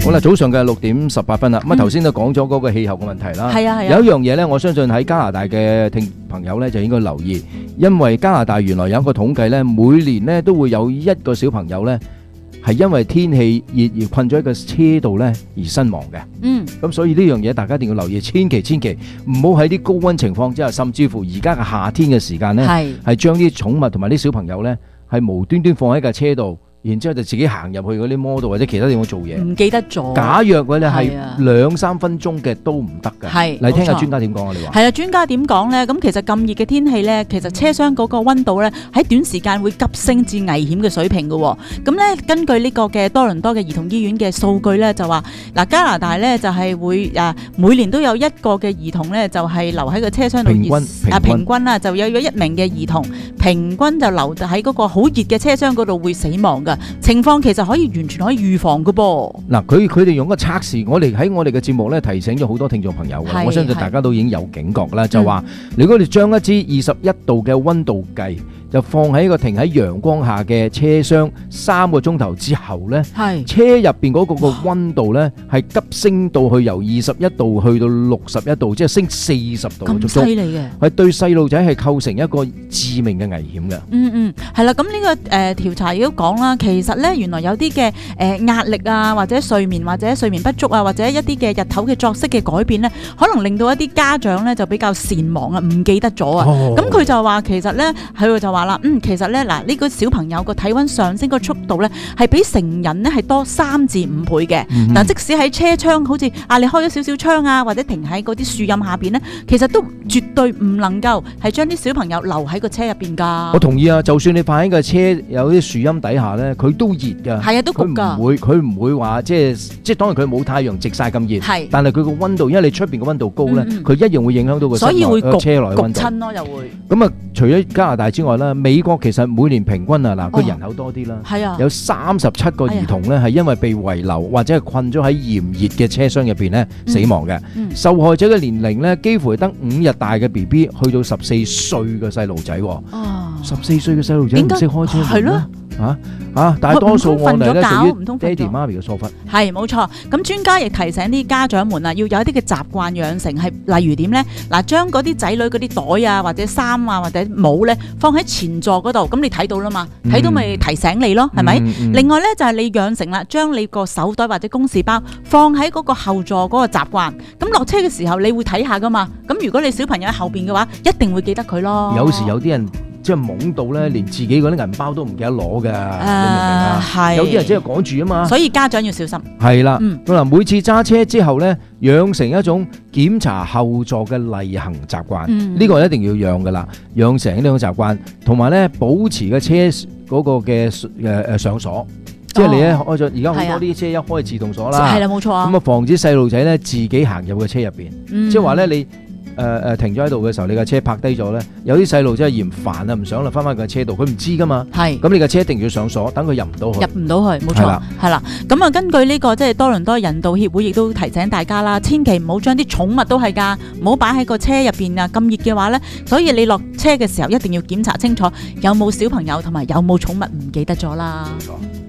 好啦，早上嘅6:18啦。咁啊，頭先都講咗嗰個氣候嘅問題啦。 係啊係啊。 有一樣嘢咧，我相信喺加拿大嘅朋友咧就應該留意，因為加拿大原來有一個統計咧，每年咧都會有一個小朋友咧係因為天氣熱而困咗喺個車度咧而身亡嘅。咁所以呢樣嘢大家一定要留意，千祈唔好喺啲高溫情況之下，甚至乎而家嘅夏天嘅時間咧，係將啲寵物同埋啲小朋友咧係無端端放喺架車度。然之後就自己行入去嗰啲model或者其他地方做嘢， 唔記得咗。 假若佢哋係2-3分鐘嘅都唔得㗎。係，嚟聽下專家點講啊？你話係啊，專家點講咧？咁其實咁熱嘅天氣咧，其實車廂嗰個溫度咧喺短時間會急升至危險嘅水平嘅。咁咧根據呢個嘅多倫多嘅兒童醫院嘅數據咧，就話嗱加拿大咧就係會每年都有一個嘅兒童咧就係留喺個車廂度平均啦，就有1名嘅兒童平均就留喺嗰個好熱嘅車廂嗰度會死亡㗎。情況其實完全可以預防嘅噃。嗱， 佢哋用個測試，我哋喺我哋嘅節目咧提醒咗好多聽眾朋友嘅，我相信大家都已經有警覺啦，就話如果你將一支21度嘅溫度計就放喺一個停喺陽光下嘅車廂3個鐘頭之後咧，車入邊嗰個溫度咧係急升到去由21度去到61度，即係升40度嘅足足。咁犀利嘅，係對細路仔係構成一個致命嘅危險嘅。 係啦，咁呢個調查亦都講啦，其實咧原來有啲嘅壓力啊，或者睡眠不足啊，或者一啲嘅日頭嘅作息嘅改變咧，可能令到一啲家長咧就比較善忘啊，唔記得咗啊。咁佢就話其實咧，佢就話啦，其實咧嗱，呢個小朋友個體溫上升個速度咧係比成人咧係多3至5倍嘅。嗱，即使喺車窗好似你開咗少少窗啊，或者停喺嗰啲樹蔭下邊咧，其實都絕對唔能夠係將啲小朋友留喺個車入邊㗎。 我同意啊，就算你擺喺個車有啲樹蔭底下咧，佢都熱㗎。係啊，都焗㗎。佢唔會話即係當然佢冇太陽直晒咁熱。係。但係佢個溫度，因為你出邊個溫度高咧，佢一樣會影響到個車內溫度。所以會焗親咯，又會。咁啊，除咗加拿大之外啦，美國其實每年平均啊，嗱，佢人口多啲啦，有37個兒童咧係因為被遺留或者係困咗喺炎熱嘅車廂入邊咧死亡嘅。受害者嘅年齡咧幾乎係得5日大嘅 BB 去到14歲嘅細路仔。14歲嘅細路仔唔識開車係咯。大多數案例咧屬於爹哋媽咪嘅疏忽。係冇錯。咁專家亦提醒啲家長們啊，要有一啲嘅習慣養成，係例如點咧？嗱，將嗰啲仔女嗰啲袋啊，或者衫啊，或者帽咧，放喺前座嗰度。咁你睇到啦嘛？睇到咪提醒你咯，係咪？另外咧就係你養成啦，將你個手袋或者公事包放喺嗰個後座嗰個習慣。咁落車嘅時候你會睇下噶嘛？咁如果你小朋友喺後邊嘅話，一定會記得佢咯。有時有啲人即係懵到咧，連自己嗰啲銀包都唔記得攞㗎，你明唔明啊？係。有啲人即係趕住啊嘛。所以家長要小心。係啦。嗱，每次揸車之後咧，養成一種檢查後座嘅例行習慣，呢個一定要養㗎啦，養成呢種習慣，同埋咧保持個車嗰個嘅上鎖。即係你一開咗，而家好多啲車一開自動鎖啦。係啦，冇錯啊。咁啊，防止細路仔咧自己行入個車入邊。即係話咧，你停咗喺度嘅時候，你架車泊低咗咧，有啲細路真係嫌煩啊，唔想啦，翻返個車度，佢唔知噶嘛。係。咁你架車一定要上鎖，等佢入唔到去。入唔到去，冇錯。係啦。咁啊，根據呢個即係多倫多人道協會亦都提醒大家啦，千祈唔好將啲寵物都係㗎，唔好擺喺個車入邊啊！咁熱嘅話咧，所以你落車嘅時候一定要檢查清楚有冇小朋友同埋有冇寵物唔記得咗啦。冇錯。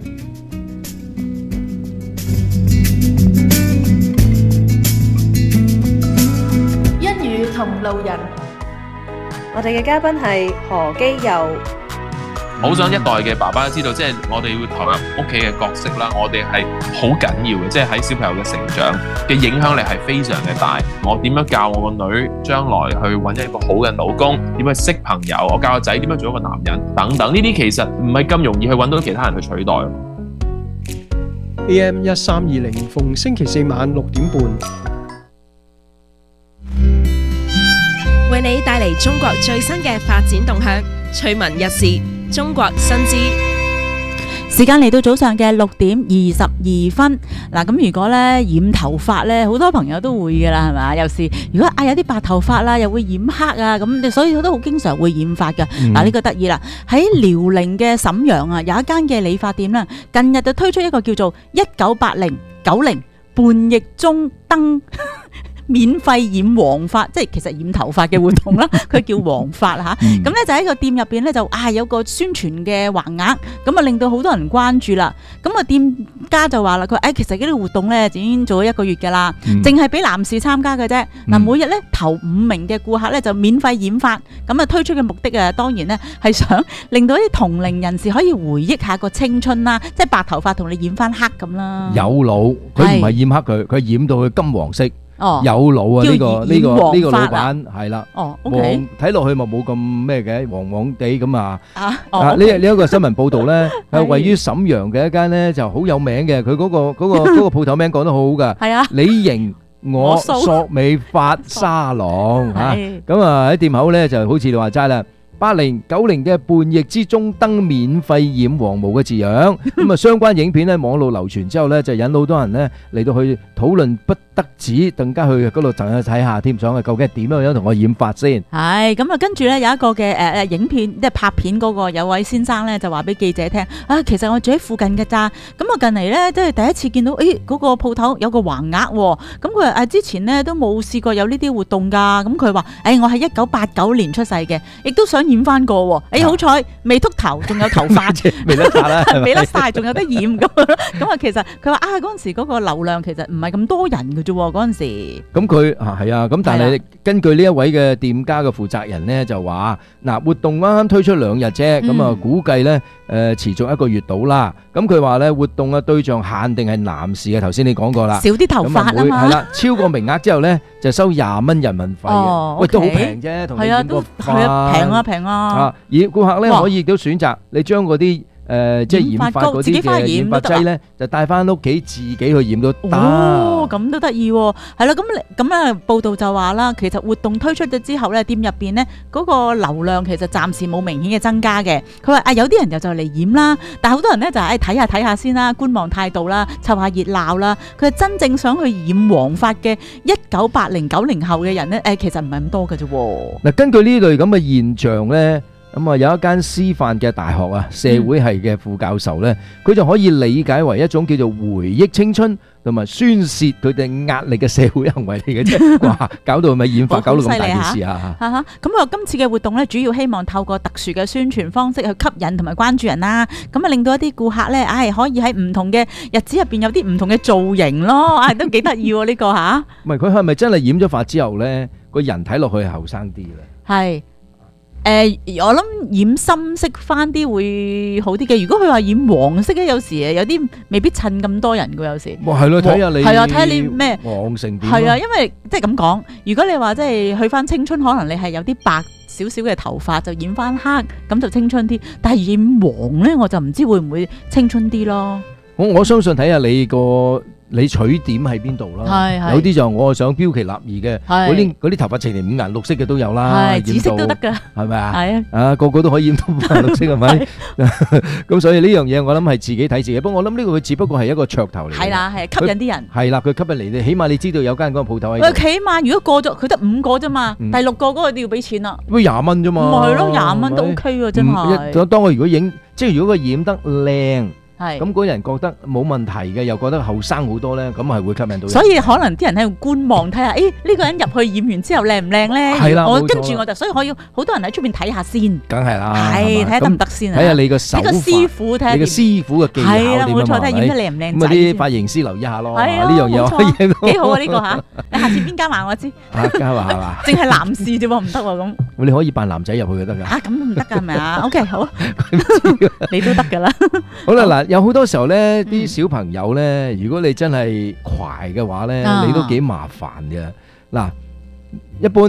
同路人，我哋嘅嘉賓係何基佑。 好想一代嘅爸爸知道，即係我哋會投入屋企嘅角色啦，我哋係好緊要嘅，即係喺小朋友嘅成長嘅影響力係非常嘅大。我點樣教我個女將來去揾一個好嘅老公，點樣識朋友，我教個仔點樣做一個男人等等，呢啲其實唔係咁容易去揾到其他人去取代。 AM 1320，逢星期四晚6點半。 為你帶嚟中國最新嘅發展動向，趣聞一時，中國新知。 時間嚟到早上嘅6:22。嗱，咁如果咧染頭髮咧，好多朋友都會噶啦，係嘛？有時如果有啲白頭髮啦，又會染黑啊，咁所以我都好經常會染髮噶。嗱，呢個得意啦，喺遼寧嘅瀋陽啊，有一間嘅理髮店啦，近日就推出一個叫做198090叛逆中燈免費染黃髮，即係其實染頭髮嘅活動啦，佢叫黃髮嚇。咁咧就喺個店入邊咧就有個宣傳嘅橫額，咁啊令到好多人關注啦。咁啊店家就話啦，佢其實呢啲活動咧已經做咗1個月㗎啦，淨係俾男士參加嘅啫。嗱，每日咧頭5名嘅顧客咧就免費染髮。咁啊推出嘅目的啊，當然咧係想令到啲同齡人士可以回憶下個青春啦，即係白頭髮同你染翻黑咁啦。 有腦，佢唔係染黑佢染到佢金黃色。有腦啊！呢個老闆係啦。OK，睇落去咪冇咁咩嘅，黃黃地咁啊。呢一個新聞報導咧，係位於瀋陽嘅一間咧就好有名嘅，佢嗰個鋪頭名講得好好㗎。係啊，你型我索美髮沙龍嚇。咁啊喺店口咧就好似你話齋啦。80、90嘅叛逆之中登免費染黃毛嘅字樣，咁啊相關影片咧網絡流傳之後咧，就引到好多人咧嚟到去討論不得止，更加去嗰度就去睇下添，想究竟係點樣同我染髮先。係咁啊，跟住咧有一個嘅影片，即係拍片嗰個有位先生咧就話俾記者聽啊，其實我住喺附近嘅咋，咁啊近嚟咧即係第一次見到嗰個鋪頭有個橫額喎，咁佢話之前咧都冇試過有呢啲活動㗎，咁佢話我係1989年出世嘅，亦都想染翻個喎，好彩未禿頭，仲有頭髮，未甩曬啦，未甩曬，仲有得染咁啊！其實佢話嗰陣時嗰個流量其實唔係咁多人嘅啫喎，嗰陣時。咁佢係啊，咁但係根據呢一位嘅店家嘅負責人咧就話，嗱活動啱啱推出2日啫，咁啊估計咧持續1個月到啦。咁佢話咧活動嘅對象限定係男士嘅，頭先你講過啦，少啲頭髮啊嘛。係啦，超過名額之後咧就收20蚊人民幣嘅，喂都好平啫，同你染個髮。平啊！而顧客咧可以都選擇你將嗰啲即係染髮嗰啲嘅染髮劑咧，就帶翻屋企自己去染都得。哦，咁都得意喎！係啦，咁啊報道就話啦，其實活動推出咗之後咧，店入邊咧嗰個流量其實暫時冇明顯嘅增加嘅。佢話有啲人就嚟染啦，但係好多人咧就係睇下先啦，觀望態度啦，湊下熱鬧啦。佢係真正想去染黃髮嘅1980、90後嘅人咧，其實唔係咁多嘅啫。嗱，根據呢類咁嘅現象咧。咁啊，有一間師範嘅大學啊，社會系嘅副教授咧，佢就可以理解為一種叫做回憶青春同埋宣泄佢哋壓力嘅社會行為嚟嘅啫。哇，搞到咪染髮搞到咁大件事啊！咁啊，今次嘅活動咧，主要希望透過特殊嘅宣傳方式去吸引同埋關注人啦。咁啊，令到一啲顧客咧，可以喺唔同嘅日子入邊有啲唔同嘅造型咯。都幾得意喎呢個嚇。唔係佢係咪真係染咗髮之後咧，個人睇落去係後生啲咧？係。我諗染深色翻啲會好啲嘅。如果佢話染黃色咧，有時有啲未必襯咁多人㗎，有時。哇，係咯，睇下你係啊，睇下你咩黃成點。係啊，因為即係咁講，如果你話即係去翻青春，可能你係有啲白少少嘅頭髮就染翻黑，咁就青春啲。但係染黃咧，我就唔知會唔會青春啲咯。我相信睇下你取點喺邊度啦？有啲就我想標奇立異嘅，嗰啲頭髮呈年5顏6色嘅都有啦，紫色都得㗎，係咪啊？係啊，個個都可以染到5顏6色係咪？咁所以呢樣嘢我諗係自己睇自己。不過我諗呢個佢只不過係一個噱頭嚟。係啦，係吸引啲人。係啦，佢吸引嚟你，起碼你知道有間嗰個鋪頭喺度。佢起碼如果過咗，佢得5個啫嘛，第6個嗰個都要俾錢啦。喂，20蚊啫嘛。唔係咯，20蚊都 OK 喎，真係。當我如果即係如果佢染得靚。係咁，嗰人覺得冇問題嘅，又覺得後生好多咧，咁係會吸引到人。所以可能啲人喺度觀望睇下，呢個人入去染完之後靚唔靚咧？係啦，我跟住我就，所以我要好多人喺出邊睇下先。梗係啦，係睇下得唔得先啊？睇下你個手法，呢個師傅睇下你個師傅嘅技巧點啊？係啦，冇錯，睇下染得靚唔靚仔。咁啊，啲髮型師留意下咯。係啊，呢樣嘢可以幾好啊！呢個嚇，你下次邊間話我知？間話係嘛？淨係男士啫喎，唔得喎咁。你可以扮男仔入去就得㗎。咁都唔得㗎係咪啊？OK，好，你都得㗎啦。好啦，嗱。有好多時候咧，啲小朋友咧，如果你真係壞嘅話咧，你都幾麻煩嘅。嗱，一般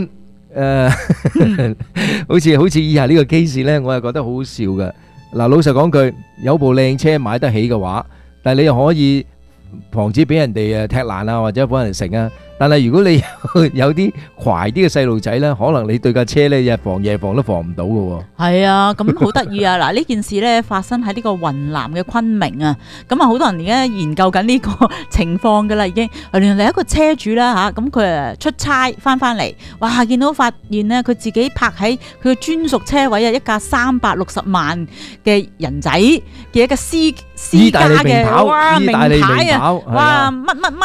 好似以下呢個 case 咧，我係覺得好好笑嘅。嗱，老實講句，有部靚車買得起嘅話，但係你又可以防止俾人哋踢爛啊，或者幫人食啊。但係如果你有啲壞啲嘅細路仔咧，可能你對架車咧日防夜防都防唔到嘅喎。係啊，咁好得意啊！嗱，呢件事咧發生喺呢個雲南嘅昆明啊，咁啊好多人而家研究緊呢個情況㗎啦，已經原來一個車主啦嚇，咁佢出差翻嚟，哇見到發現咧佢自己泊喺佢嘅專屬車位啊，一架360萬嘅人仔嘅一個私家嘅哇名牌啊，哇乜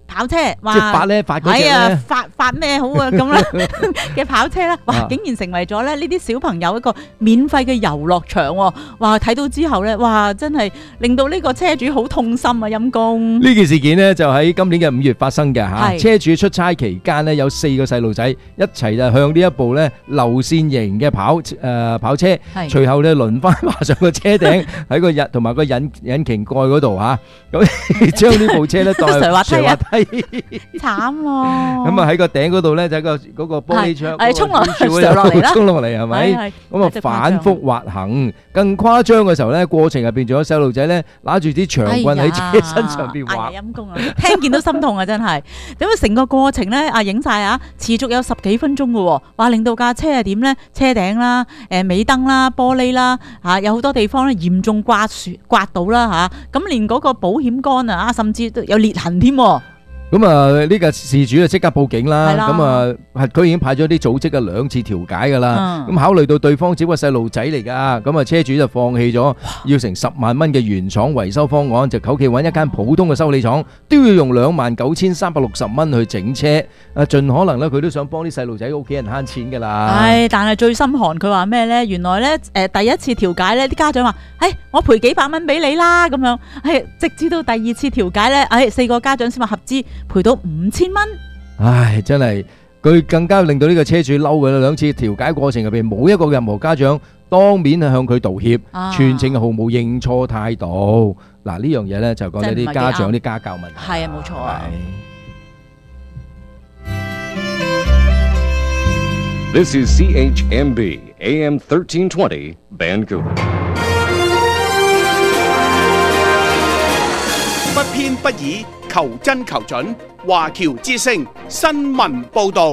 跑車，哇！ 即係發咧發嗰隻咧， 發咩好啊咁啦嘅跑車啦，哇！竟然成為咗咧呢啲小朋友一個免費嘅遊樂場喎，哇！睇到之後咧，哇！真係令到呢個車主好痛心啊，陰公。 呢件事件呢，就喺今年嘅5月發生嘅嚇，車主出差期間呢，有4個細路仔一齊就向呢一部咧流線型嘅跑車，隨後咧輪番爬上個車頂喺個同埋個引擎蓋嗰度嚇，咁將呢部車咧當上滑梯， 慘咯。 咁啊喺個頂嗰度咧就喺嗰個玻璃窗衝落嚟啦， 衝落嚟係咪？咁啊反覆滑行，更誇張嘅時候咧，過程入邊仲有細路仔咧拿住啲長棍喺車身上邊滑， 陰公啊！聽見都心痛啊，真係。咁啊成個過程咧影晒啊，持續有10幾分鐘嘅喎，哇！令到架車係點咧？車頂啦、尾燈啦、玻璃啦嚇，有好多地方咧嚴重刮到啦嚇，咁連嗰個保險桿啊，甚至都有裂痕添。 咁啊呢個事主就即刻報警啦，咁啊佢已經派咗啲組織2次調解噶啦，咁考慮到對方只不過細路仔嚟噶，咁啊車主就放棄咗要成10萬蚊嘅原廠維修方案，就求其揾一間普通嘅修理廠，都要用29,360蚊去整車，盡可能咧佢都想幫啲細路仔屋企人慳錢噶啦。 但係最心寒佢話咩咧？原來咧第一次調解咧，啲家長話我賠幾百蚊俾你啦咁樣，直至到第2次調解咧，4個家長先話合資賠到5000蚊。 真係佢更加令到呢個車主嬲嘅啦。2次調解過程入邊冇一個任何家長當面向佢道歉，全程毫無認錯態度。嗱呢樣嘢咧就講緊啲家長啲家教問題。 係啊，冇錯啊。 This is CHMB AM 1320 Vancouver。 不偏不倚，求真求準。華僑之聲新聞報導。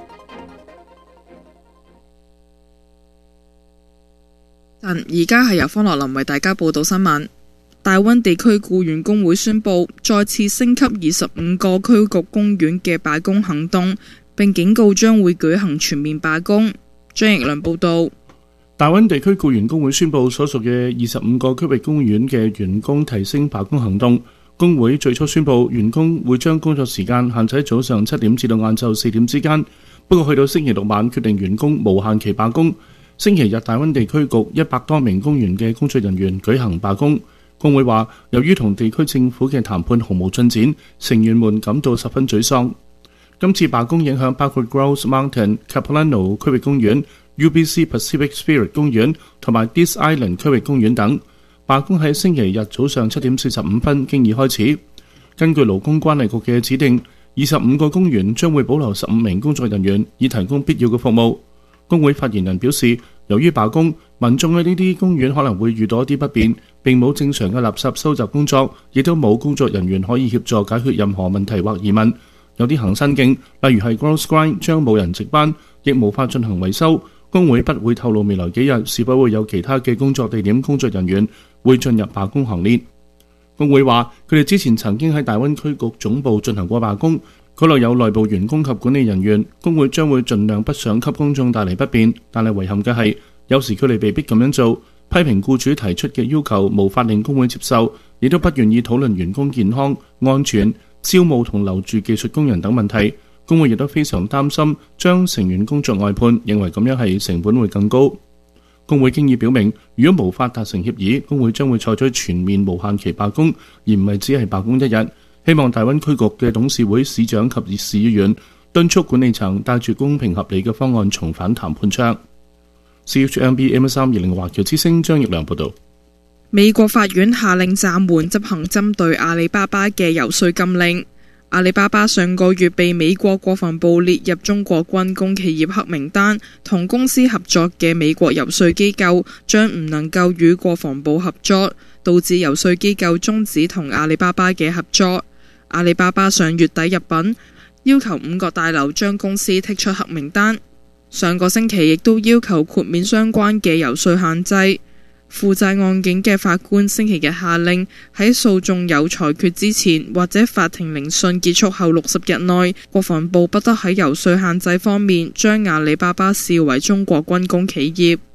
而家係由方樂林為大家報道新聞。大溫地區僱員工會宣布再次升級25個區局公園嘅罷工行動，並警告將會舉行全面罷工。張奕良報道。 大溫地區僱員工會宣布所屬嘅25個區域公園嘅員工提升罷工行動。工會最初宣布員工會將工作時間限制喺早上7點至到晏晝4點之間，不過去到星期六晚決定員工無限期罷工。星期日大溫地區局100多名公園嘅工作人員舉行罷工。工會話由於同地區政府嘅談判毫無進展，成員們感到十分沮喪。今次罷工影響包括 Grouse Mountain、Capilano 區域公園、UBC Pacific Spirit 公園同埋 Dease Island 區域公園等。罷工喺星期日早上7點45分經已開始。根據勞工關係局嘅指定，25個公園將會保留15名工作人員，以提供必要嘅服務。工會發言人表示，由於罷工，民眾喺呢啲公園可能會遇到一啲不便，並冇正常嘅垃圾收集工作，亦都冇工作人員可以協助解決任何問題或疑問。有啲行山徑，例如係 Grouse Grind 將冇人值班，亦無法進行維修。工會不會透露未來幾日是否會有其他嘅工作地點工作人員會進入罷工行列。工會話佢哋之前曾經喺大溫區局總部進行過罷工，嗰度有內部員工及管理人員。工會將會盡量不想給公眾帶嚟不便，但係遺憾嘅係有時佢哋被逼咁樣做，批評僱主提出嘅要求無法令工會接受，亦都不願意討論員工健康、安全、招募同留住技術工人等問題。工會亦都非常擔心將成員工作外判，認為咁樣係成本會更高。工會經已表明，如果無法達成協議，工會將會採取全面無限期罷工，而唔係只係罷工1日。希望大溫區局嘅董事會、市長及市議員敦促管理層帶住公平合理嘅方案重返談判桌。CHMB AM320 華僑之聲張奕良報導。 美國法院下令暫緩執行針對阿里巴巴嘅遊說禁令。阿里巴巴上個月被美國國防部列入中國軍工企業黑名單，同公司合作嘅美國遊說機構將唔能夠與國防部合作，導致遊說機構終止同阿里巴巴嘅合作。阿里巴巴上月底入稟，要求5個大樓將公司剔出黑名單。上個星期亦都要求豁免相關嘅遊說限制。負債案件嘅法官星期日下令，喺訴訟有裁決之前或者法庭聆訊結束後60日內，國防部不得喺遊說限制方面將阿里巴巴視為中國軍工企業。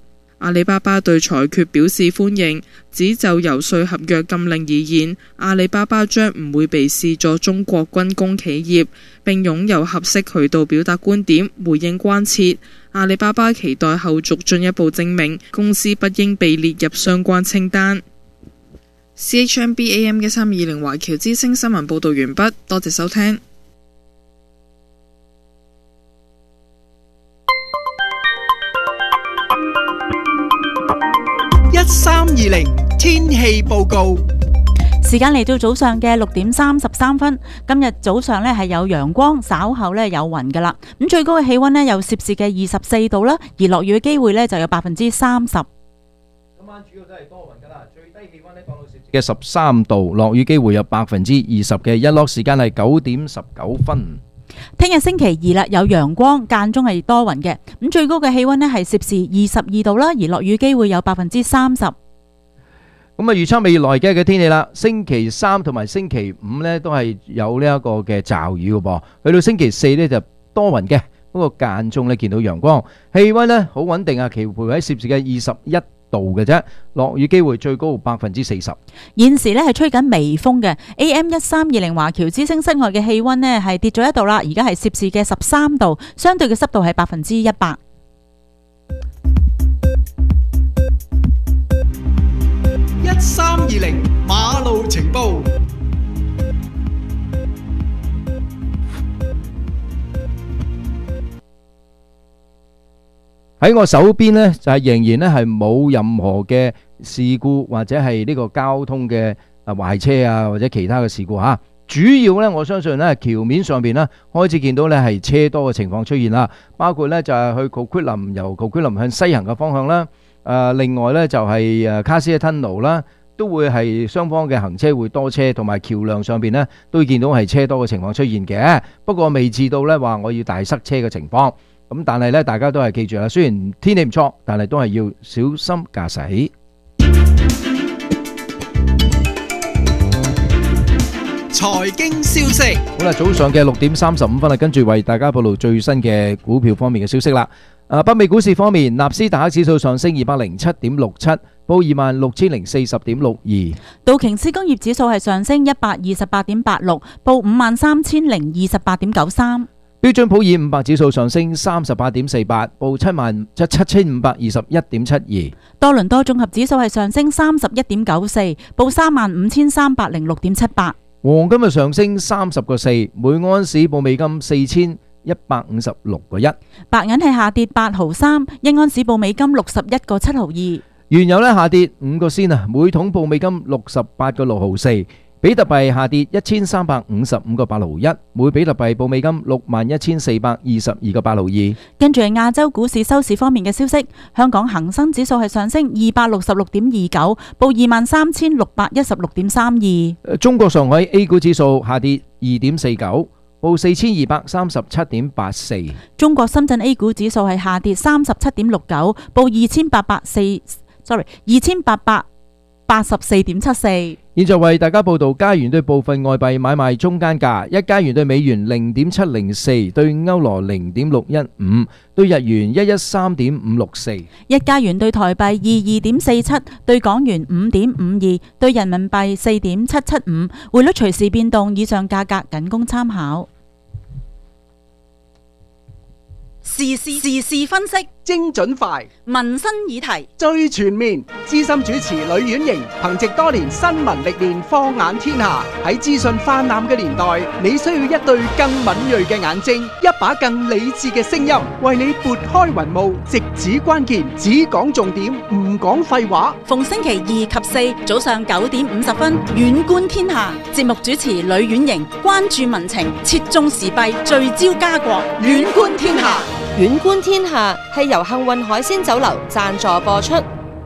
阿里巴巴對裁決表示歡迎，只就遊說合約禁令而言，阿里巴巴將唔會被視作中國軍工企業，並擁有合適渠道表達觀點，回應關切。阿里巴巴期待後續進一步證明公司不應被列入相關清單。CHMB AM 1320華僑之聲新聞報導完畢，多謝收聽。 1320天氣報告， 時間嚟到早上嘅6:33，今日早上呢係有陽光，稍後呢有雲噶啦。咁最高嘅氣溫呢有攝氏嘅24度啦，而落雨嘅機會呢就有30%。今晚主要都係多雲噶啦，最低氣溫呢降到攝氏嘅13度，落雨機會有20%嘅，日落時間係9:19。 聽日星期二啦，有陽光，間中係多雲嘅。咁最高嘅氣溫呢係攝氏22度啦，而落雨機會有30%。咁啊， 預測未來嘅天氣啦，星期三同埋星期五呢都係有呢一個嘅驟雨嘅噃，去到星期四呢就多雲嘅，不過間中呢見到陽光，氣溫呢好穩定啊，徘徊喺攝氏嘅21度嘅啫，落雨機會最高40%。 現時呢係吹緊微風嘅 AM1320華僑之聲室外嘅氣溫呢係跌咗1度啦，而家係攝氏嘅13度，相對嘅濕度係100%。 1320馬路情報。 喺我手邊呢，就係仍然呢係冇任何嘅事故或者係呢個交通嘅壞車啊或者其他嘅事故嚇。主要呢，我相信呢橋面上邊呢開始見到呢係車多嘅情況出現啦，包括呢就係去 Coquitlam 由 Coquitlam向西行嘅方向啦。另外呢就係卡斯嘅 Tunnel 啦，都會係雙方嘅行車會多車，同埋橋樑上邊呢都會見到係車多嘅情況出現嘅。不過未至到呢話我要大塞車嘅情況。咁但係咧，大家都係記住啦。雖然天氣唔錯，但係都係要小心駕駛。 財經消息， 好啦，早上嘅6:35啦，跟住為大家報道最新嘅股票方面嘅消息啦。北美股市方面，納斯達克指數上升207.67，報26,040.62。 道瓊斯工業指數係上升128.86，報53,028.93。 標準普爾500指數上升38.48，報77,521.72。 多倫多綜合指數係上升31.94，報35,306.78。 黃金嘅上升30個4，每盎司報美金4,156個1。 白銀係下跌8毫3，一盎司報美金61個7毫2。 原油呢下跌5個仙啊，每桶報美金68個6毫4。比特幣下跌1355個8毫1，每比特幣報美金61,422個8毫2。跟住係亞洲股市收市方面嘅消息，香港恒生指數係上升266.29，報23,616.32。中國上海 A 股指數下跌2.49，報4,237.84。中國深圳 A 股指數係下跌37.69，報2,884.74。現在為大家報道加元對部分外幣買賣中間價：一加元對美元0.704，對歐羅0.615，對日元113.564。一加元對台幣22.47，對港元5.52，對人民幣4.775。匯率隨時變動，以上價格僅供參考。 時事分析， 精準快， 民生議題最全面。資深主持呂婉瑩憑藉多年新聞歷練，放眼天下。喺資訊泛濫嘅年代，你需要一對更敏銳嘅眼睛，一把更理智嘅聲音，為你撥開雲霧，直指關鍵，只講重點，唔講廢話。 逢星期2及4早上9:50，遠觀天下。節目主持呂婉瑩，關注民情，切中時弊，聚焦家國，遠觀天下。 遠觀天下係由幸運海鮮酒樓贊助播出，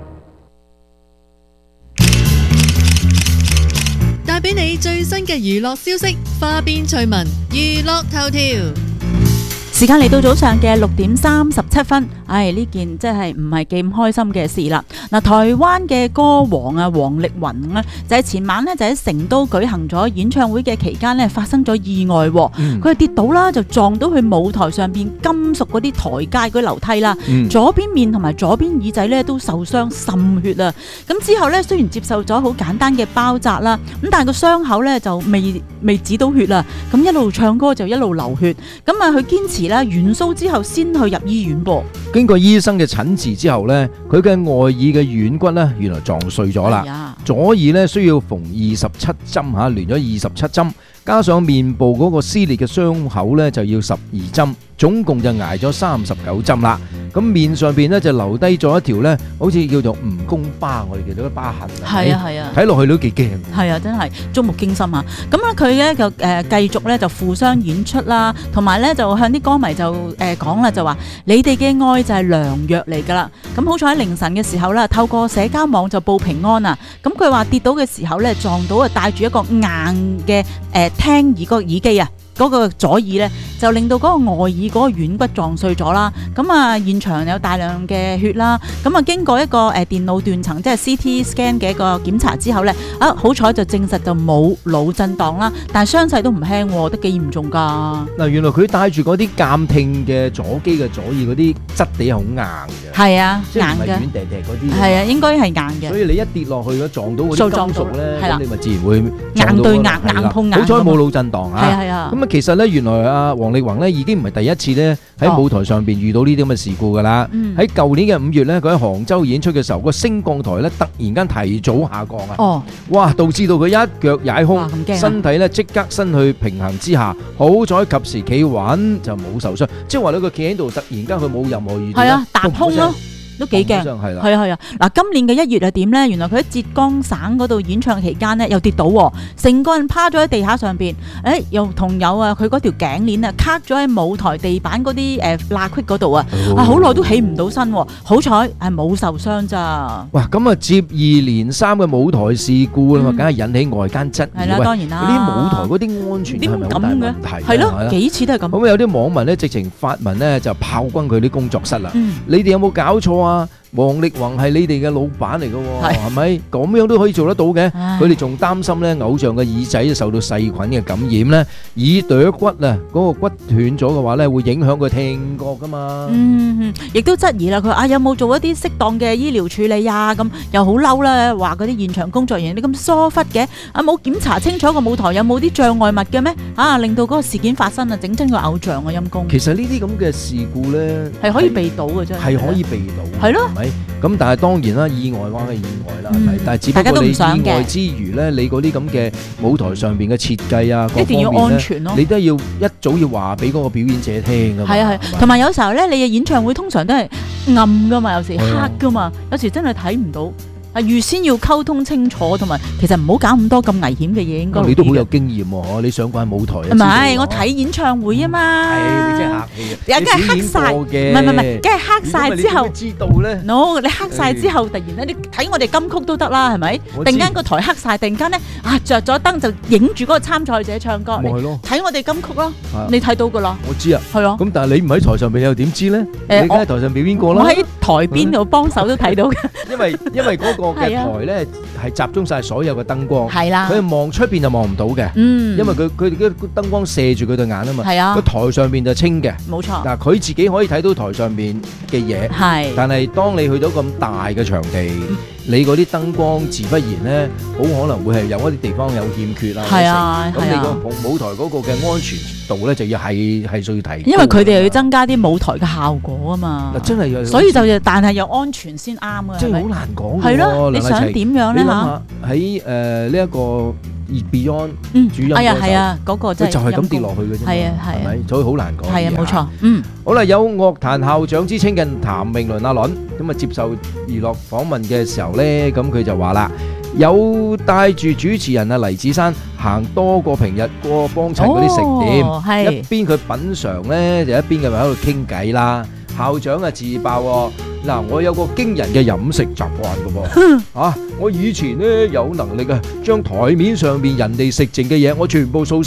帶俾你最新嘅娛樂消息、花邊趣聞、娛樂頭條。 時間嚟到早上嘅6:37，呢件真係唔係幾咁開心嘅事啦。嗱，台灣嘅歌王啊，王力宏咧，就係前晚咧就喺成都舉行咗演唱會嘅期間咧，發生咗意外。佢係跌倒啦，就撞到去舞台上邊金屬嗰啲台階嗰啲樓梯啦，左邊面同埋左邊耳仔咧都受傷滲血啊。咁之後咧雖然接受咗好簡單嘅包紮啦，咁但係個傷口咧就未止到血啦。咁一路唱歌就一路流血。咁啊，佢堅持啦，完 show 之後先去入醫院噃。 經過醫生嘅診治之後咧，佢嘅外耳嘅軟骨咧原來撞碎咗啦，左耳咧需要縫27針連咗27針，加上面部嗰個撕裂嘅傷口咧就要12針，總共就挨咗39針啦。咁面上邊咧就留低咗一條咧，好似叫做蜈蚣疤，我哋叫做疤痕。係啊，睇落去都幾驚。 係啊，真係觸目驚心啊！咁咧佢咧就繼續咧就負傷演出啦，同埋咧就向啲歌迷就講啦，就話你哋嘅愛就係良藥嚟㗎啦。咁好彩喺凌晨嘅時候啦，透過社交網就報平安啊！咁佢話跌倒嘅時候咧撞到啊戴住一個硬嘅聽耳個耳機啊。嗰個左耳咧就令到嗰個外耳嗰個軟骨撞碎咗啦，咁啊現場有大量嘅血啦，咁啊經過一個電腦斷層即係 CT scan 嘅一個檢查之後咧，好彩就證實就冇腦震盪啦，但係傷勢都唔輕，都幾嚴重㗎。嗱，原來佢戴住嗰啲監聽嘅左機嘅左耳嗰啲質地係好硬嘅，係啊，硬嘅，唔係軟嗲嗲嗰啲，係啊，應該係硬嘅。所以你一跌落去咗撞到嗰啲金屬咧，咁你咪自然會硬對硬，硬碰硬。好彩冇腦震盪啊！係啊。咁其實咧，原來阿王力宏咧已經唔係第一次咧喺舞台上邊遇到呢啲咁嘅事故噶啦。喺舊年嘅5月咧，佢喺杭州演出嘅時候，個升降台咧突然間提早下降啊！哇，導致到佢一腳踩空，身體咧即刻失去平衡之下，好彩及時企穩就冇受傷。即係話咧，佢企喺度，突然間佢冇任何預兆，係啊，踏空咯。都幾驚，係啊！嗱，今年嘅1月係點咧？原來佢喺浙江省嗰度演唱期間咧，又跌倒，成個人趴咗喺地下上邊，又同有啊，佢嗰條頸鏈啊，卡咗喺舞台地板嗰啲罅隙嗰度啊，好耐都起唔到身，好彩係冇受傷咋。哇！咁啊，接二連三嘅舞台事故啊，梗係引起外間質疑。係啦，當然啦。嗰啲舞台嗰啲安全係咪好大問題？係咯，幾次都係咁。咁有啲網民咧，直情發文咧就炮轟佢啲工作室啦。你哋有冇搞錯啊？王力宏係你哋嘅老闆嚟嘅，係咪咁樣都可以做得到嘅？佢哋仲擔心咧，偶像嘅耳仔受到細菌嘅感染咧，耳朵骨啊嗰個骨斷咗嘅話咧，會影響佢聽覺噶嘛。亦都質疑啦，佢有冇做一啲適當嘅醫療處理啊？咁又好嬲啦，話嗰啲現場工作人員你咁疏忽嘅，冇檢查清楚個舞台有冇啲障礙物嘅咩？令到嗰個事件發生啊，整親個偶像啊，陰公。其實呢啲咁嘅事故咧係可以避到嘅啫，係可以避到，係咯。咁但係當然啦，意外話係意外啦，係咪？但係只不過你意外之餘咧，你嗰啲咁嘅舞台上邊嘅設計啊，一定要安全咯，你都要一早要話俾嗰個表演者聽噶嘛。係啊係，同埋有時候咧，你嘅演唱會通常都係暗噶嘛，有時黑噶嘛，有時真係睇唔到。預先要溝通清楚，同埋其實唔好搞咁多咁危險嘅嘢，應該。你都好有經驗喎，你上過舞台。唔係，我睇演唱會啊嘛。係，你真係客氣啊！梗係黑晒，唔係，梗係黑晒之後。知道咧。No， 你黑晒之後，突然咧，你睇我哋金曲都得啦，係咪？突然間個台黑晒，突然間咧着咗燈就影住嗰個參賽者唱歌。咪係咯。睇我哋金曲咯，你睇到噶啦。我知啊。係啊。咁但係你唔喺台上邊，你又點知咧？你梗係台上表演過啦。我喺台邊度幫手都睇到嘅。因為嗰個嘅台咧係集中晒所有嘅燈光，係啦，佢望出邊就望唔到嘅，因為佢哋嘅燈光射住佢對眼啊嘛，係啊，個台上邊就清嘅，冇錯。嗱，佢自己可以睇到台上邊嘅嘢，係，但係當你去到咁大嘅場地，你嗰啲燈光自不然咧，好可能會係有一啲地方有欠缺啊，係啊，咁你個舞台嗰個嘅安全度咧就要係需要提，因為佢哋又要增加啲舞台嘅效果啊嘛，真係，所以就但係又安全先啱啊，即係好難講，係咯，你想點樣咧嚇？喺呢一個 Beyond 主音係啊，嗰個真係就係咁跌落去嘅啫，係啊係咪？所以好難講，係啊冇錯，好啦，有樂壇校長之稱嘅譚詠麟阿倫咁啊，接受娛樂訪問嘅時候咧，咁佢就話啦，有帶住主持人啊黎芷珊行多個平日過幫襯嗰啲食店，一邊佢品嚐咧，就一邊佢咪喺度傾偈啦。校長啊自爆喎，嗱，我有個驚人嘅飲食習慣㗎噃，我以前咧有能力啊，將台面上邊人哋食剩嘅嘢，我全部掃晒，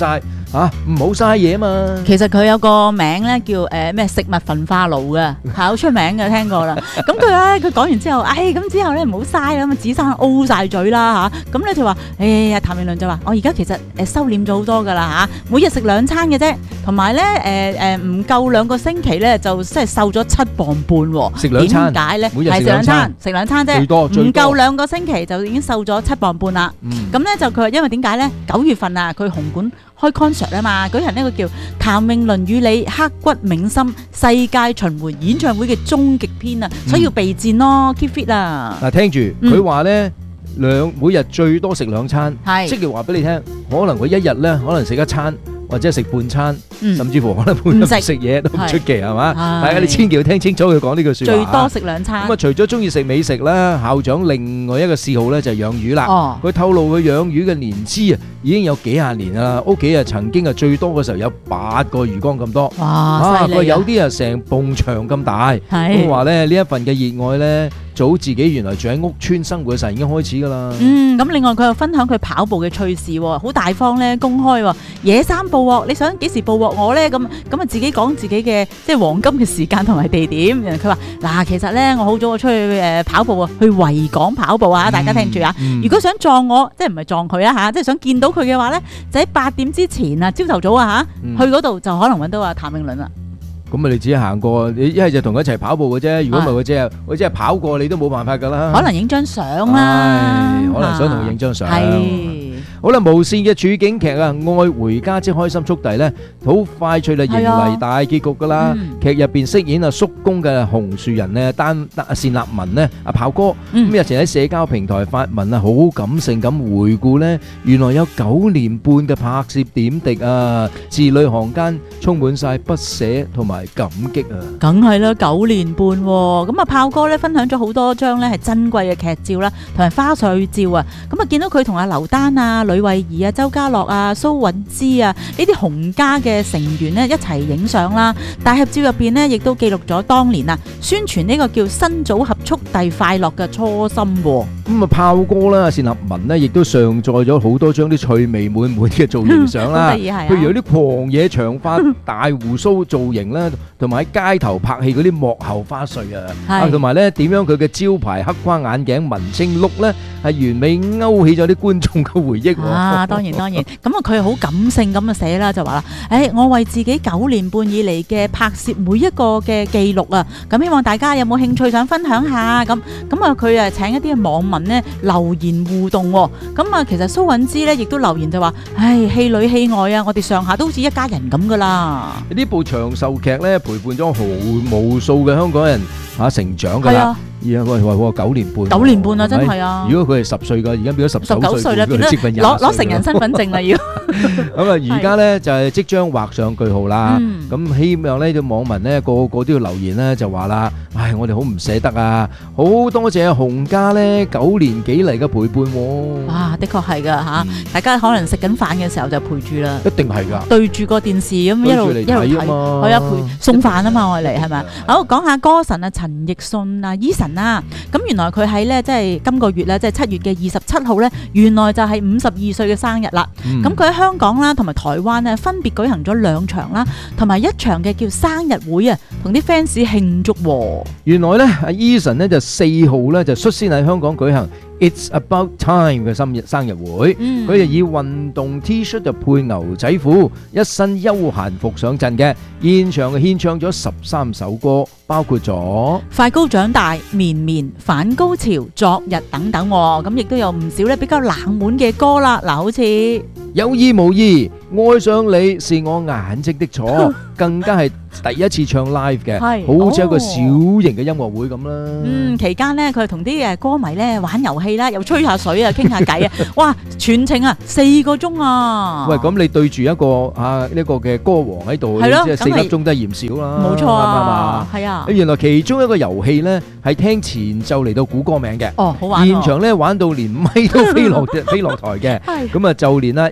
唔好嘥嘢嘛。 其實佢有個名咧叫咩食物焚化爐嘅，係好出名嘅，聽過啦。咁佢講完之後，咁之後咧唔好嘥啦，咁子珊 O 晒嘴啦嚇。咁咧就話，譚詠麟就話：我而家其實收斂咗好多㗎啦嚇，每日食2餐嘅啫，同埋咧唔夠2個星期咧就即係瘦咗7磅半喎。 食2餐點解咧？ 每日食2餐， 食2餐啫，唔夠2個星期就已經瘦咗7磅半啦。咁咧就佢話因為點解咧？9月份啊，佢紅館開 concert 啊嘛，舉行呢個叫譚詠麟與你刻骨銘心世界巡迴演唱會嘅終極篇啊，所以要備戰咯 ，keep fit 啊！ 嗱，聽住佢話咧，每日最多食2餐，即係話俾你聽，可能佢一日咧可能食1餐。或者食半餐，甚至乎可能半日唔食嘢都唔出奇係嘛？大家你千祈要聽清楚佢講呢句説話。 最多食2餐。 咁啊，除咗中意食美食啦，校長另外一個嗜好咧就係養魚啦。佢透露佢養魚嘅年資啊，已經有幾廿年啦。屋企啊曾經啊最多嘅時候有8個魚缸咁多。 哇！犀利！ 有啲啊成埲牆咁大。咁話咧呢一份嘅熱愛咧，早自己原來住喺屋村生活嘅時候已經開始㗎啦。 咁另外佢又分享佢跑步嘅趣事喎，好大方咧，公開喎，野山捕獲，你想幾時捕獲我咧？咁啊自己講自己嘅即係黃金嘅時間同埋地點。佢話嗱，其實咧我好早出去跑步啊，去維港跑步啊，大家聽住啊。如果想撞我，即係唔係撞佢啊嚇，即係想見到佢嘅話咧，就喺8點之前啊，朝頭早啊嚇，去嗰度就可能揾到譚詠麟啦。 咁啊，你自己行過，你一係就同佢一齊跑步嘅啫。如果唔係佢只係跑過，你都冇辦法㗎啦。 可能影張相啦， 可能想同佢影張相。好啦，無線嘅處境劇啊，《愛回家之開心速遞》咧，好快脆啦，迎嚟大結局噶啦。劇入邊飾演叔公嘅紅樹人咧，單單立文咧，阿炮哥咁日前喺社交平台發文啊，好感性咁回顧咧，原來有9年半嘅拍攝點滴啊，字裏行間充滿晒不捨同埋感激啊！ 梗係啦，9年半喎，咁啊炮哥咧分享咗好多張咧係珍貴嘅劇照啦，同埋花絮照啊，咁啊見到佢同阿劉丹啊、呂慧儀啊、周家樂啊、蘇韻芝啊呢啲紅家嘅成員咧一齊影相啦，大合照入邊咧亦都記錄咗當年啊宣傳呢個叫新組合速遞快樂嘅初心。 咁啊炮哥啦、單立文咧亦都上載咗好多張啲趣味滿滿嘅造型相啦，譬如有啲狂野長髮大鬍鬚造型啦，同埋喺街頭拍戲嗰啲幕後花絮啊，同埋咧點樣佢嘅招牌黑框眼鏡文青 look 咧係完美勾起咗啲觀眾嘅回憶。 當然，咁啊佢好感性咁啊寫啦，就話啦，我為自己9年半以嚟嘅拍攝每一個嘅記錄啊，咁希望大家有冇興趣想分享下咁啊佢請一啲網民咧留言互動，咁啊其實蘇韻芝咧亦都留言就話，戲裏戲外啊，我哋上下都好似一家人咁噶啦。 呢部長壽劇咧陪伴咗無數嘅香港人成長噶啦。而家佢話9年半，9 年半啊，真係啊！ 如果佢係10歲㗎，而家變咗19歲啦，變咗接近20歲， 攞成人身份證啦要。 咁啊，而家咧就係即將畫上句號啦。咁希望呢啲網民咧個個都要留言咧，就話啦，我哋好唔捨得啊，好多謝洪家咧9年幾嚟嘅陪伴喎。 哇，的確係㗎嚇，大家可能食緊飯嘅時候就陪住啦。 一定係㗎， 對住個電視咁一路睇啊嘛，係啊，陪送飯啊嘛，我嚟係咪？好，講下歌神啊，陳奕迅啊，Eason。咁原來佢喺咧即係今個月咧，即係7月嘅27號咧，原來就係52歲嘅生日啦。咁佢喺香港啦，同埋台灣咧，分別舉行咗2場啦，同埋1場嘅叫生日會啊，同啲 fans 慶祝。 原來咧，阿 Eason 咧就4號咧就率先喺香港舉行It's About Time 嘅生日會，佢就以運動 T 恤就配牛仔褲，一身休閒服上陣嘅，現場獻唱咗13首歌，包括咗快高長大、綿綿、反高潮、昨日等等，咁亦都有唔少咧比較冷門嘅歌啦。嗱，好似有意無意愛上你是我眼睛的錯，更加係第一次唱 live 嘅，好似一個小型嘅音樂會咁啦。 期間呢，佢同啲歌迷咧玩遊戲啦，又吹下水啊，傾下偈啊，哇！全程4個鐘啊！ 喂，咁你對住一個呢個嘅歌王喺度，即係4粒鐘都係嫌少啦。 冇錯啊，係啊。 原來其中一個遊戲咧係聽前奏嚟到估歌名嘅。 好玩。 現場咧玩到連咪都飛落台嘅。咁啊，就連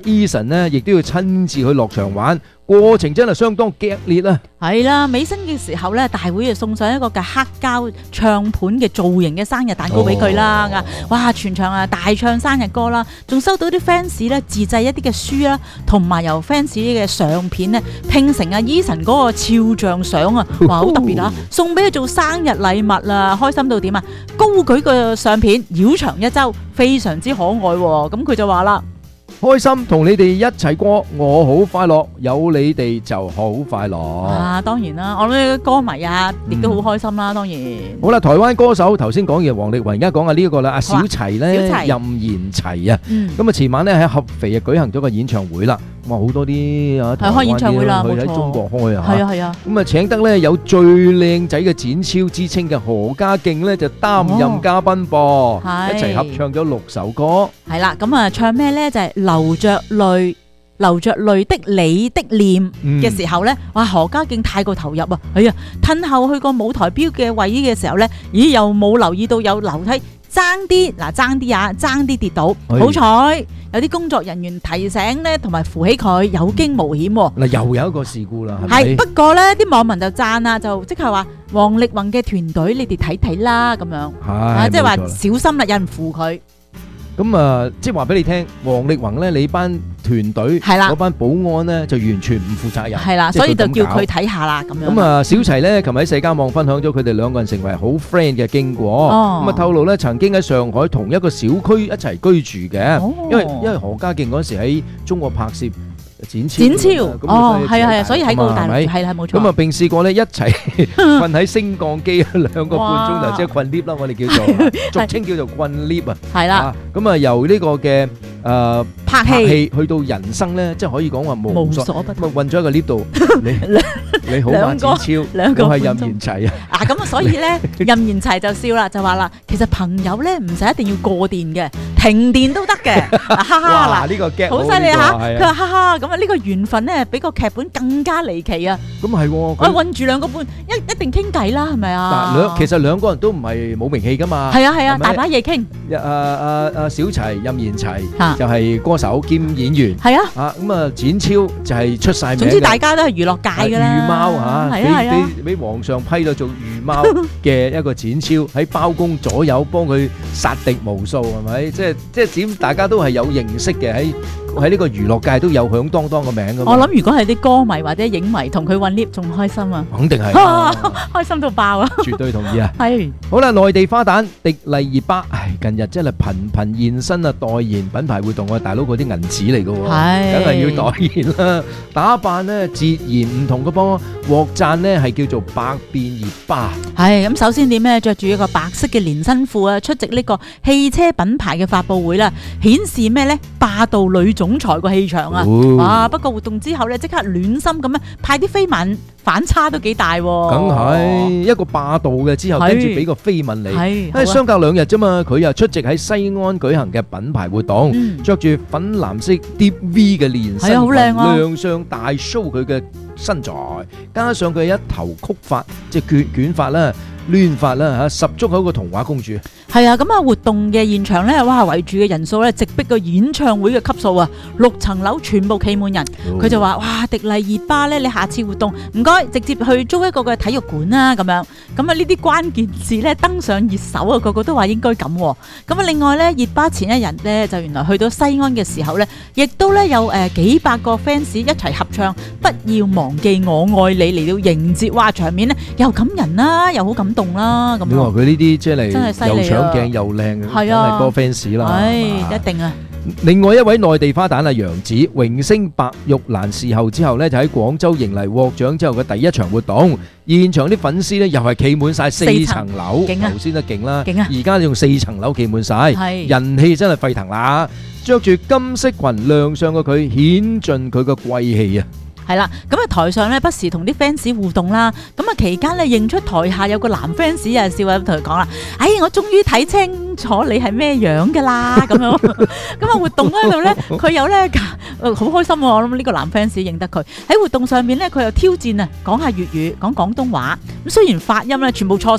Eason 呢，亦都要親自去落場玩。過程真係相當激烈啊！ 係啦，尾聲嘅時候咧，大會就送上一個嘅黑膠唱盤嘅造型嘅生日蛋糕俾佢啦。哇！全場啊大唱生日歌啦，仲收到啲 fans 咧自製一啲嘅書啦，同埋由 fans 嘅相片咧拼成阿 Eason 嗰個肖像相啊！哇，好特別啊！送俾佢做生日禮物啦，開心到點啊！高舉個相片繞場一周，非常之可愛喎。咁佢就話啦。 開心同你哋一齊過，我好快樂，有你哋就好快樂。 啊，當然啦，我諗歌迷啊，亦都好開心啦，當然。 好啦，台灣歌手頭先講完黃力宏，而家講下呢一個啦，阿小齊咧，任賢齊啊，咁啊前晚咧喺合肥啊舉行咗個演唱會啦，哇好多啲啊台灣啲去喺中國開啊， 係啊， 咁啊請得咧有最靚仔嘅展超之稱嘅何家勁咧就擔任嘉賓噃，一齊合唱咗6首歌。 係啦，咁啊唱咩咧就係流着淚的你的臉嘅時候咧，哇何家勁太過投入啊！哎呀，褪後去個舞台標嘅位嘅時候咧，咦又冇留意到有樓梯，爭啲跌倒，好彩有啲工作人員提醒咧，同埋扶起佢，有驚無險。嗱又有一個事故啦， 係不過咧啲網民就讚啦，就即係話王力宏嘅團隊，你哋睇睇啦咁樣，即係話小心啦，有人扶佢。 咁啊，即係話俾你聽，王力宏咧，你班團隊嗰班保安咧，就完全唔負責任。 係啦，所以就叫佢睇下啦，咁樣。 咁啊，小齊咧，琴日喺社交網分享咗佢哋兩個人成為好 friend 嘅經過。咁啊，透露咧，曾經喺上海同一個小區一齊居住嘅。因為何家勁嗰時喺中國拍攝展超， 係啊，所以喺嗰度大陸係啦，冇錯。 咁啊，並試過咧一齊瞓喺升降機2個半鐘頭，即係困 lift 啦，我哋叫做俗稱叫做困 lift 啊。 係啦， 咁啊由呢個嘅拍戲去到人生咧，即係可以講話無所不能。咁啊混咗喺個 lift 度，你好嘛？展超，我係任賢齊啊。 咁啊，所以咧任賢齊就笑啦，就話啦，其實朋友咧唔使一定要過電嘅，停電都得嘅。哈哈，嗱呢個 get 好犀利嚇，佢話哈哈咁啊，呢個緣分咧比個劇本更加離奇啊。 咁係喎，我韞住2個半，一定傾偈啦，係咪啊？ 其實兩個人都唔係冇名氣噶嘛。 係啊，大把嘢傾。 小齊任賢齊就係歌手兼演員。 係啊。 咁啊展超就係出晒名。 總之大家都係娛樂界㗎啦。 魚貓嚇，俾皇上批咗做魚貓嘅一個展超，喺包公左右幫佢殺敵無數，係咪？即係點？大家都係有認識嘅，喺呢個娛樂界都有響當當個名㗎嘛。 我諗如果係啲歌迷或者影迷同佢混 lift 仲開心啊！ 肯定係， 開心到爆啊！ 絕對同意啊！ 係好啦，內地花旦迪麗熱巴，近日真係頻現身啊，代言品牌活動啊，大佬嗰啲銀紙嚟㗎喎，梗係要代言啦，打扮咧截然唔同嘅噃，獲讚咧係叫做百變熱巴。 係咁，首先點咧？着住一個白色嘅連身褲啊，出席呢個汽車品牌嘅發佈會啦，顯示咩咧？霸道女總裁個氣場啊！哇！不過活動之後咧，即刻暖心咁樣派啲飛吻，反差都幾大喎。 梗係一個霸道嘅之後，跟住俾個飛吻你。係相隔2日啫嘛，佢又出席喺西安舉行嘅品牌活動，着住粉藍色 Deep V 嘅連身裙，亮相大 show 佢嘅身材，加上佢一頭曲髮，即係捲髮啦。亂髮啦嚇，十足係一個童話公主。 係啊，咁啊活動嘅現場咧，哇圍住嘅人數咧，直逼個演唱會嘅級數啊！6層樓全部企滿人。佢就話：哇，迪麗熱巴咧，你下次活動唔該直接去租一個嘅體育館啦咁樣。咁啊呢啲關鍵字咧登上熱搜啊，個個都話應該咁。咁啊另外咧，熱巴前一日咧就原來去到西安嘅時候咧，亦都咧有幾百個 fans 一齊合唱《不要忘記我愛你》嚟到迎接，哇場面咧又感人啦，又好感動啦咁。 你話佢呢啲即係嚟又搶鏡又靚嘅， 係啊， 多 fans 啦。 係一定啊！ 另外一位內地花旦啊楊紫榮升白玉蘭視后之後咧，就喺廣州迎嚟獲獎之後嘅第一場活動，現場啲粉絲咧又係企滿晒4層樓，頭先都勁啦，而家用4層樓企滿晒，人氣真係沸騰啦！着住金色裙亮相嘅佢，顯盡佢嘅貴氣啊！ 係啦，咁啊台上咧不時同啲 fans 互動啦，咁啊期間咧認出台下有個男 fans 啊笑啊同佢講啦，我終於睇清楚你係咩樣噶啦咁樣，咁啊活動嗰度咧佢有咧好開心喎，我諗呢個男 fans 認得佢喺活動上面咧佢又挑戰啊講下粵語講廣東話，咁雖然發音咧全部錯晒。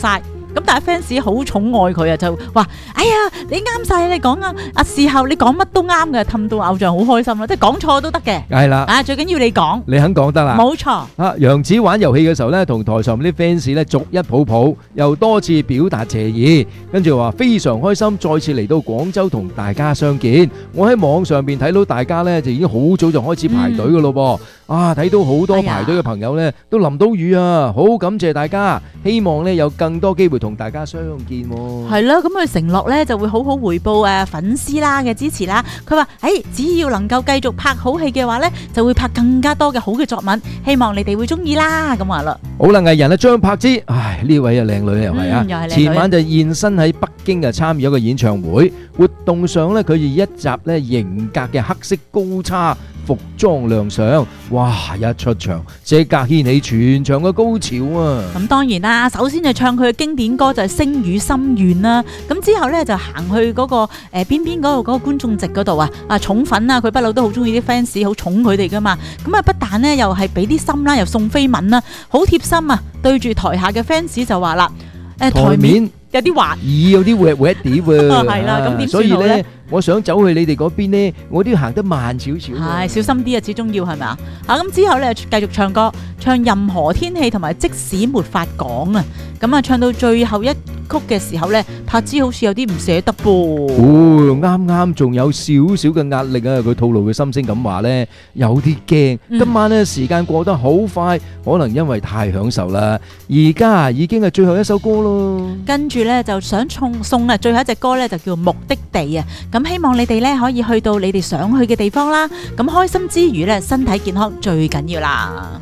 咁但係 fans 好寵愛佢啊，就話：哎呀，你啱晒，你講啊，事後你講乜都啱嘅，氹到偶像好開心啦，即係講錯都得嘅。 係啦， 啊，最緊要你講， 你肯講得啦。 冇錯。 啊，楊紫玩遊戲嘅時候咧，同台上啲 fans 咧逐一抱抱，又多次表達謝意，跟住話非常開心，再次嚟到廣州同大家相見。我喺網上邊睇到大家咧就已經好早就開始排隊噶咯噃。啊，睇到好多排隊嘅朋友咧都淋到雨啊，好感謝大家，希望咧有更多機會同大家相見。 係咯，咁佢承諾咧就會好好回報粉絲啦嘅支持啦。佢話：只要能夠繼續拍好戲嘅話咧，就會拍更加多嘅好嘅作品，希望你哋會中意啦。咁話啦。好啦， 藝人張柏芝，呢位靚女又係啊，前晚就現身喺北京啊參與一個演唱會活動上咧，佢以一集咧型格嘅黑色高叉服裝亮相，哇！一出場即刻掀起全場嘅高潮啊！ 咁當然啦，首先就唱佢嘅經典歌就係《星語心願》啦。咁之後咧就行去嗰個邊嗰個觀眾席嗰度啊，寵粉啊，佢不嬲都好中意啲 fans， 好寵佢哋噶嘛。咁啊不但呢又係俾啲心啦，又送飛吻啦，好貼心啊！對住台下嘅 fans 就話啦，台面有啲滑， 有啲滑滑啲喎。 係啦，咁點算好咧？ 我想走去你哋嗰邊呢，我都要行得慢少少。 係小心啲啊，始終要係咪啊？咁之後咧繼續唱歌，唱任何天氣同埋即使沒法講啊。咁啊唱到最後一曲嘅時候咧，柏芝好似有啲唔捨得噃。 啱啱仲有少少嘅壓力啊！佢透露嘅心聲咁話咧，有啲驚。今晚咧時間過得好快，可能因為太享受啦。而家已經係最後一首歌咯。 跟住咧就想送啊最後一隻歌咧就叫目的地啊。咁希望你哋咧可以去到你哋想去嘅地方啦。咁開心之餘咧，身體健康最緊要啦。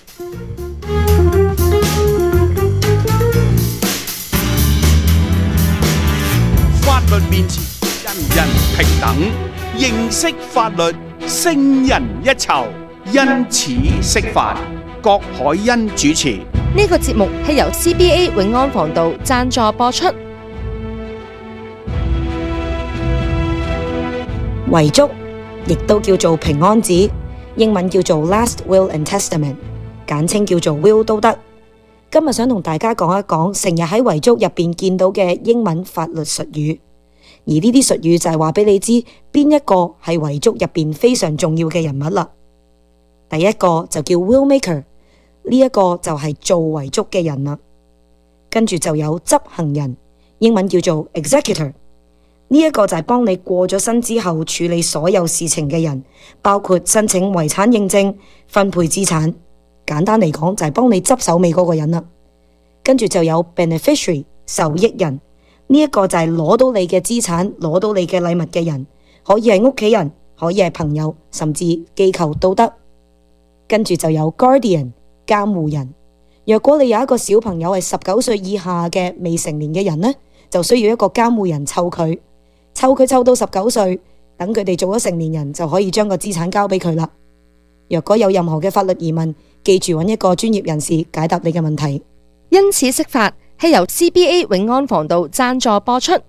法律面前，人人平等，認識法律，勝人一籌。因此釋法，郭海欣主持。 呢個節目係由 CBA 永安防盜贊助播出。 遺囑亦都叫做平安紙，英文叫做 Last Will and Testament， 簡稱叫做 Will 都得。今日想同大家講一講成日喺遺囑入邊見到嘅英文法律術語，而呢啲術語就係話俾你知邊一個係遺囑入邊非常重要嘅人物啦。第一個就叫 Will Maker， 呢一個就係做遺囑嘅人啦。跟住就有執行人，英文叫做 Executor， 呢一個就係幫你過咗身之後處理所有事情嘅人，包括申請遺產認證、分配資產。簡單嚟講就係幫你執手尾嗰個人啦。跟住就有 beneficiary 受益人，呢一個就係攞到你嘅資產、攞到你嘅禮物嘅人，可以係屋企人，可以係朋友，甚至機構都得。跟住就有 guardian 監護人，若果你有一個小朋友係19歲以下嘅未成年嘅人呢，就需要一個監護人湊佢湊到19歲，等佢哋做咗成年人就可以將個資產交俾佢啦。若果有任何嘅法律疑問，記住揾一個專業人士解答你嘅問題。 因此釋法係由 CBA 永安防盜贊助播出。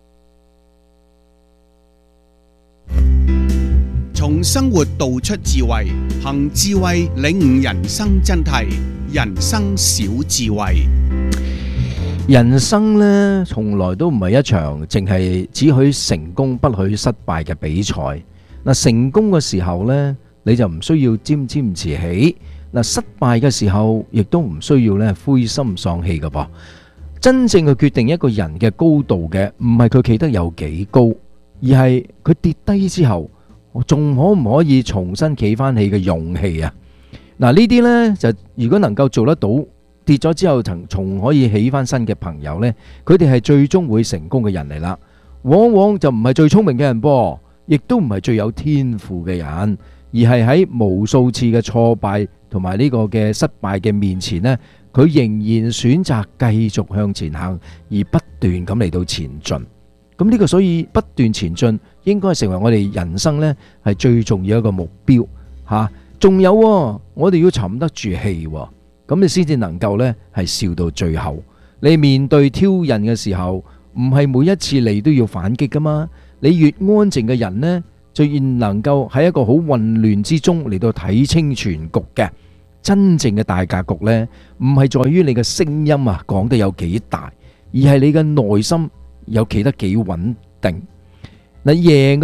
從生活道出智慧，憑智慧領悟人生真諦。人生小智慧， 人生呢，從來都唔係一場淨係只許成功不許失敗嘅比賽。嗱，成功嘅時候呢，你就唔需要沾沾自喜。嗱，失敗嘅時候亦都唔需要咧灰心喪氣嘅噃。真正去決定一個人嘅高度嘅，唔係佢企得有幾高，而係佢跌低之後，仲可唔可以重新企翻起嘅勇氣啊！嗱，呢啲呢，就如果能夠做得到，跌咗之後仲可以起翻身嘅朋友呢，佢哋係最終會成功嘅人嚟啦。往往就唔係最聰明嘅人噃，亦都唔係最有天賦嘅人，而係喺無數次嘅挫敗同埋呢個嘅失敗嘅面前呢，佢仍然選擇繼續向前行，而不斷咁嚟到前進。咁呢個所以不斷前進應該成為我哋人生呢係最重要一個目標吓。仲有我哋要沉得住氣，咁你先至能夠呢係笑到最後。你面對挑釁嘅時候，唔係每一次你都要反擊噶嘛。你越安靜嘅人呢，就越能夠喺一個好混亂之中嚟到睇清全局嘅。真正嘅大格局呢，唔係在於你嘅聲音講得有幾大，而而係你嘅內心有企得幾穩定。嗱，贏